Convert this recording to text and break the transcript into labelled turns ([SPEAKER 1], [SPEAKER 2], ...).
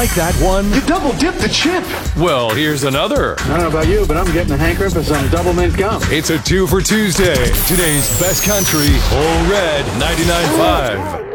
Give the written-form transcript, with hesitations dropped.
[SPEAKER 1] like that one?
[SPEAKER 2] You double dipped the chip.
[SPEAKER 1] Well, here's another.
[SPEAKER 2] I don't know about you, but I'm getting a hankering for some double mint gum.
[SPEAKER 1] It's a 2 for Tuesday. Today's best country, Whole Red 99.5.